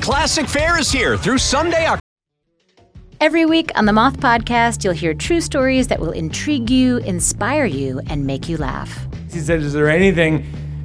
Classic Fair is here through Sunday, October. Every week on the Moth Podcast, you'll hear true stories that will intrigue you, inspire you, and make you laugh. He said, is there anything